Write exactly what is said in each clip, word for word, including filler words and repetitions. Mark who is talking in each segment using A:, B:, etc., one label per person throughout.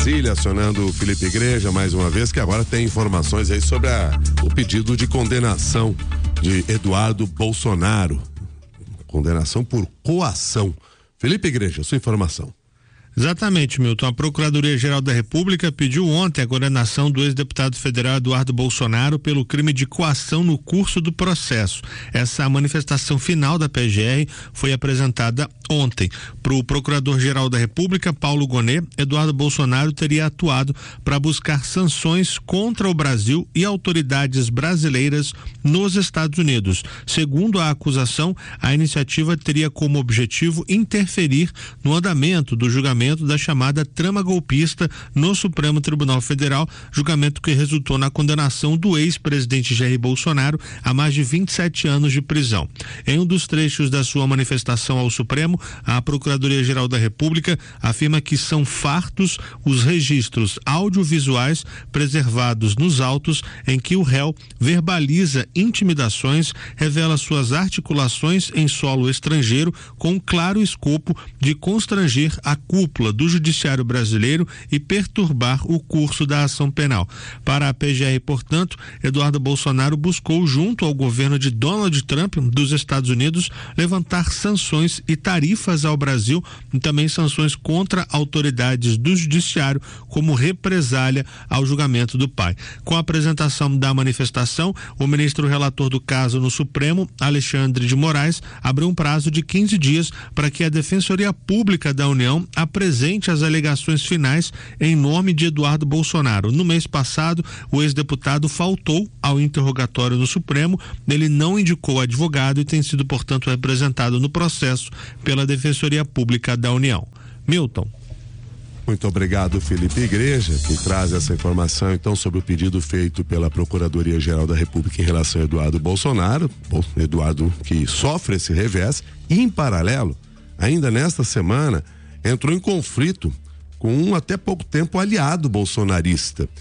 A: Brasília, acionando o Felipe Igreja mais uma vez, que agora tem informações aí sobre a, o pedido de condenação de Eduardo Bolsonaro. Condenação por coação. Felipe Igreja, sua informação.
B: Exatamente, Milton. A Procuradoria-Geral da República pediu ontem a condenação do ex-deputado federal Eduardo Bolsonaro pelo crime de coação no curso do processo. Essa manifestação final da P G R foi apresentada ontem. Para o Procurador-Geral da República, Paulo Gonet, Eduardo Bolsonaro teria atuado para buscar sanções contra o Brasil e autoridades brasileiras nos Estados Unidos. Segundo a acusação, a iniciativa teria como objetivo interferir no andamento do julgamento da chamada trama golpista no Supremo Tribunal Federal, julgamento que resultou na condenação do ex-presidente Jair Bolsonaro a mais de vinte e sete anos de prisão. Em um dos trechos da sua manifestação ao Supremo, a Procuradoria-Geral da República afirma que são fartos os registros audiovisuais preservados nos autos em que o réu verbaliza intimidações, revela suas articulações em solo estrangeiro com claro escopo de constranger a cúpula do Judiciário brasileiro e perturbar o curso da ação penal. Para a P G R, portanto, Eduardo Bolsonaro buscou, junto ao governo de Donald Trump dos Estados Unidos, levantar sanções e tarifas ao Brasil e também sanções contra autoridades do Judiciário como represália ao julgamento do pai. Com a apresentação da manifestação, o ministro relator do caso no Supremo, Alexandre de Moraes, abriu um prazo de quinze dias para que a Defensoria Pública da União apresente as alegações finais em nome de Eduardo Bolsonaro. No mês passado, o ex-deputado faltou ao interrogatório no Supremo, ele não indicou advogado e tem sido, portanto, representado no processo pela Defensoria Pública da União. Milton.
A: Muito obrigado, Felipe Igreja, que traz essa informação, então, sobre o pedido feito pela Procuradoria-Geral da República em relação a Eduardo Bolsonaro, Eduardo que sofre esse revés, e, em paralelo, ainda nesta semana, entrou em conflito com um até pouco tempo aliado bolsonarista.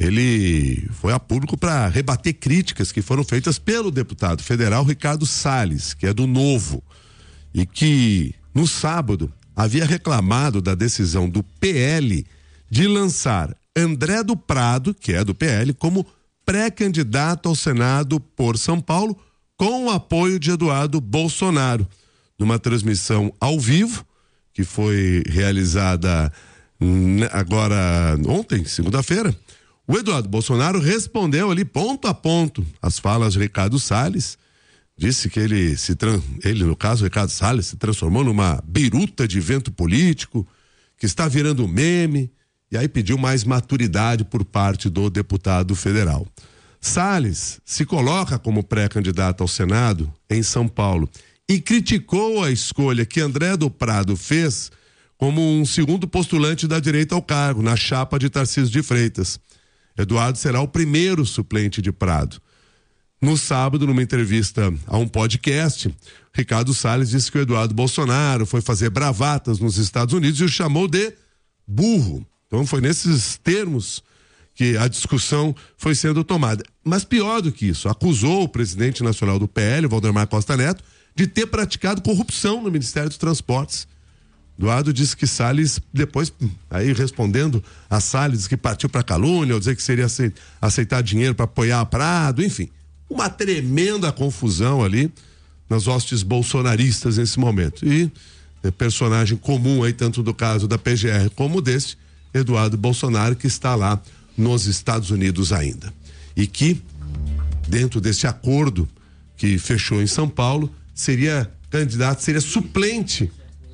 A: Ele foi a público para rebater críticas que foram feitas pelo deputado federal Ricardo Salles, que é do Novo, e que no sábado havia reclamado da decisão do P L de lançar André do Prado, que é do P L, como pré-candidato ao Senado por São Paulo, com o apoio de Eduardo Bolsonaro, numa transmissão ao vivo que foi realizada agora ontem, segunda-feira. O Eduardo Bolsonaro respondeu ali ponto a ponto as falas de Ricardo Salles, disse que ele se ele no caso Ricardo Salles se transformou numa biruta de vento político, que está virando meme, e aí pediu mais maturidade por parte do deputado federal. Salles se coloca como pré-candidato ao Senado em São Paulo e criticou a escolha que André do Prado fez como um segundo postulante da direita ao cargo, na chapa de Tarcísio de Freitas. Eduardo será o primeiro suplente de Prado. No sábado, numa entrevista a um podcast, Ricardo Salles disse que o Eduardo Bolsonaro foi fazer bravatas nos Estados Unidos e o chamou de burro. Então foi nesses termos que a discussão foi sendo tomada. Mas pior do que isso, acusou o presidente nacional do P L, Valdemar Costa Neto, de ter praticado corrupção no Ministério dos Transportes. Eduardo disse que Salles, depois, aí respondendo a Salles, que partiu para calúnia, ao dizer que seria aceitar dinheiro para apoiar a Prado, enfim, uma tremenda confusão ali nas hostes bolsonaristas nesse momento. E é, personagem comum aí, tanto do caso da P G R como desse, Eduardo Bolsonaro, que está lá nos Estados Unidos ainda. E que, dentro desse acordo que fechou em São Paulo, seria candidato, seria suplente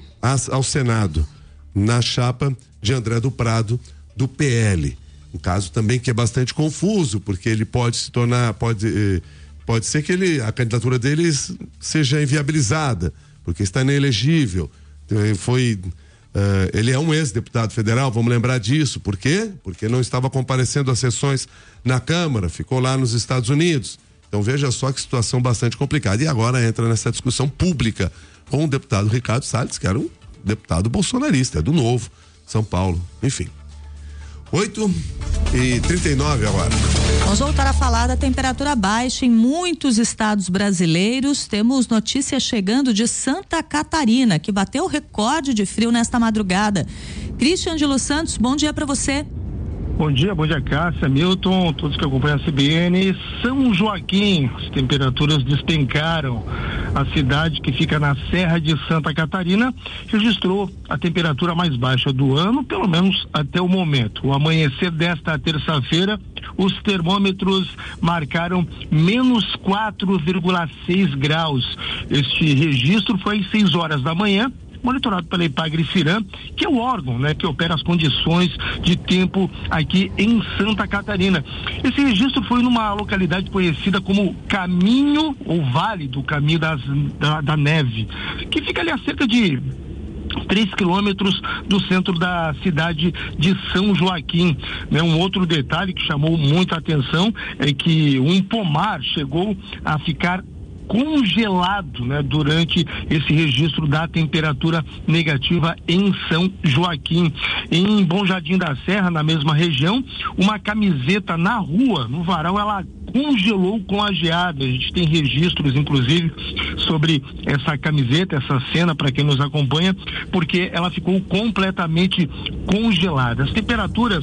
A: ao Senado na chapa de André do Prado do P L. Um caso também que é bastante confuso, porque ele pode se tornar, pode, pode ser que ele, a candidatura dele seja inviabilizada, porque está inelegível. Foi, uh, ele é um ex-deputado federal, vamos lembrar disso. Por quê? Porque não estava comparecendo às sessões na Câmara, ficou lá nos Estados Unidos. Então veja só que situação bastante complicada. E agora entra nessa discussão pública com o deputado Ricardo Salles, que era um deputado bolsonarista, é do Novo, São Paulo, enfim. oito e trinta e nove agora.
C: Vamos voltar a falar da temperatura baixa em muitos estados brasileiros. Temos notícias chegando de Santa Catarina, que bateu o recorde de frio nesta madrugada. Christian de Los Santos, bom dia para você.
D: Bom dia, bom dia, Cássia, Milton, todos que acompanham a C B N. São Joaquim, as temperaturas despencaram. A cidade, que fica na Serra de Santa Catarina, registrou a temperatura mais baixa do ano, pelo menos até o momento. O amanhecer desta terça-feira, os termômetros marcaram menos quatro vírgula seis graus. Este registro foi às seis horas da manhã, monitorado pela Ipagre-Cirã, que é o órgão, né, que opera as condições de tempo aqui em Santa Catarina. Esse registro foi numa localidade conhecida como Caminho ou Vale do Caminho das, da, da Neve, que fica ali a cerca de três quilômetros do centro da cidade de São Joaquim, né? Um outro detalhe que chamou muita atenção é que um pomar chegou a ficar congelado, né, durante esse registro da temperatura negativa em São Joaquim. Em Bom Jardim da Serra, na mesma região, uma camiseta na rua, no varal, ela congelou com a geada. A gente tem registros, inclusive, sobre essa camiseta, essa cena, para quem nos acompanha, porque ela ficou completamente congelada. As temperaturas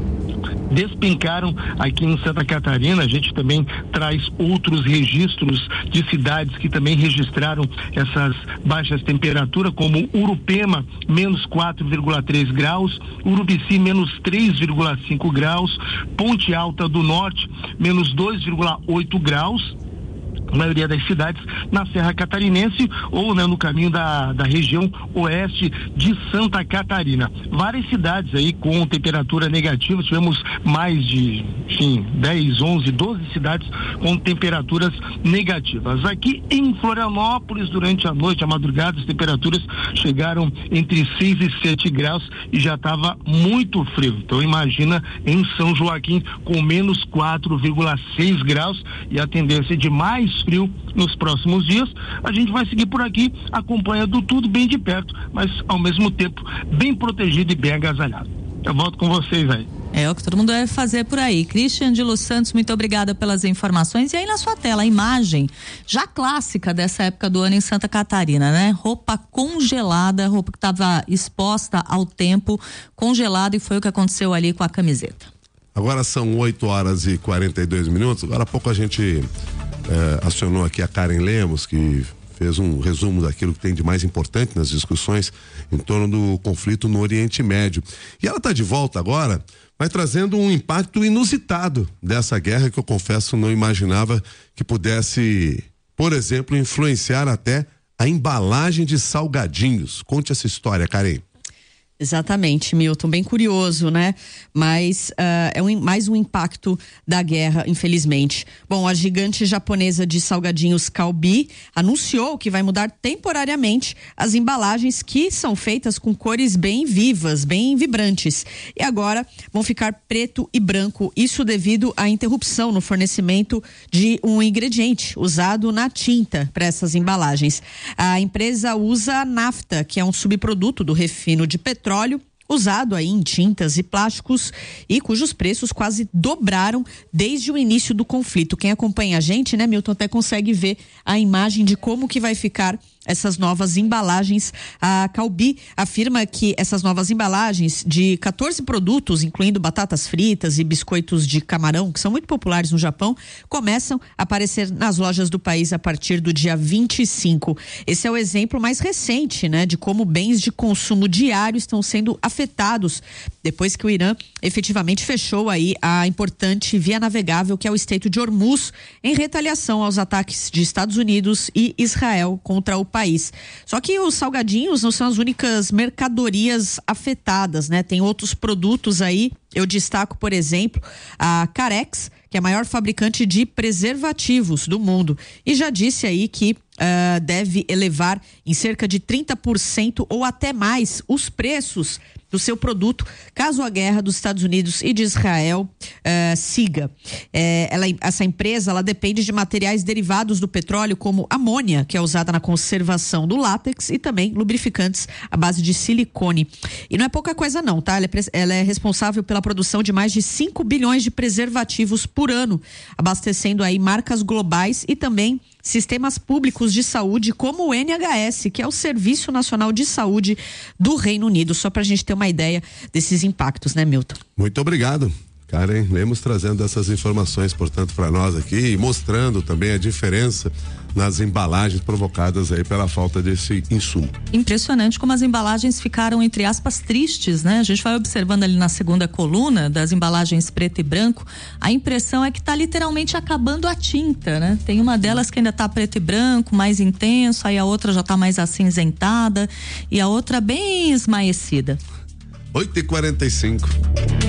D: despencaram aqui em Santa Catarina. A gente também traz outros registros de cidades que também registraram essas baixas temperaturas, como Urupema, menos quatro vírgula três graus, Urubici, menos três vírgula cinco graus, Ponte Alta do Norte, menos dois vírgula oito graus. A maioria das cidades na Serra Catarinense ou, né, no caminho da, da região oeste de Santa Catarina. Várias cidades aí com temperatura negativa, tivemos mais de, enfim, dez, onze, doze cidades com temperaturas negativas. Aqui em Florianópolis, durante a noite, a madrugada, as temperaturas chegaram entre seis e sete graus e já estava muito frio. Então imagina em São Joaquim com menos quatro vírgula seis graus e a tendência de mais frio nos próximos dias. A gente vai seguir por aqui acompanhando tudo bem de perto, mas ao mesmo tempo bem protegido e bem agasalhado. Eu volto com vocês aí.
C: É o que todo mundo deve fazer por aí. Christian de Los Santos, muito obrigada pelas informações. E aí na sua tela, a imagem já clássica dessa época do ano em Santa Catarina, né? Roupa congelada, roupa que estava exposta ao tempo, congelada, e foi o que aconteceu ali com a camiseta.
A: Agora são oito horas e quarenta e dois minutos. Agora há pouco a gente eh, acionou aqui a Karen Lemos, que fez um resumo daquilo que tem de mais importante nas discussões em torno do conflito no Oriente Médio. E ela está de volta agora, mas trazendo um impacto inusitado dessa guerra que eu confesso não imaginava que pudesse, por exemplo, influenciar até a embalagem de salgadinhos. Conte essa história, Karen.
E: Exatamente, Milton, bem curioso, né? Mas uh, é um, mais um impacto da guerra, infelizmente. Bom, a gigante japonesa de salgadinhos Calbee anunciou que vai mudar temporariamente as embalagens, que são feitas com cores bem vivas, bem vibrantes. E agora vão ficar preto e branco, isso devido à interrupção no fornecimento de um ingrediente usado na tinta para essas embalagens. A empresa usa a nafta, que é um subproduto do refino de petróleo, petróleo usado aí em tintas e plásticos, e cujos preços quase dobraram desde o início do conflito. Quem acompanha a gente, né, Milton, até consegue ver a imagem de como que vai ficar essas novas embalagens. A Calbee afirma que essas novas embalagens de quatorze produtos, incluindo batatas fritas e biscoitos de camarão, que são muito populares no Japão, começam a aparecer nas lojas do país a partir do dia vinte e cinco. Esse é o exemplo mais recente, né, de como bens de consumo diário estão sendo afetados depois que o Irã efetivamente fechou aí a importante via navegável que é o Estreito de Hormuz, em retaliação aos ataques de Estados Unidos e Israel contra o país. Só que os salgadinhos não são as únicas mercadorias afetadas, né? Tem outros produtos aí. Eu destaco, por exemplo, a Carex, que é a maior fabricante de preservativos do mundo, e já disse aí que uh, deve elevar em cerca de trinta por cento ou até mais os preços do seu produto, caso a guerra dos Estados Unidos e de Israel uh, siga. É, ela, essa empresa, ela depende de materiais derivados do petróleo, como amônia, que é usada na conservação do látex, e também lubrificantes à base de silicone. E não é pouca coisa não, tá? Ela é, ela é responsável pela produção de mais de cinco bilhões de preservativos por ano, abastecendo aí marcas globais e também sistemas públicos de saúde como o N H S, que é o Serviço Nacional de Saúde do Reino Unido, só para a gente ter uma ideia desses impactos, né, Milton?
A: Muito obrigado. Karen Lemos trazendo essas informações, portanto, para nós aqui e mostrando também a diferença nas embalagens provocadas aí pela falta desse insumo.
C: Impressionante como as embalagens ficaram, entre aspas, tristes, né? A gente vai observando ali na segunda coluna das embalagens preto e branco, a impressão é que tá literalmente acabando a tinta, né? Tem uma delas que ainda tá preto e branco, mais intenso, aí a outra já tá mais acinzentada e a outra bem esmaecida.
A: oito e quarenta e cinco.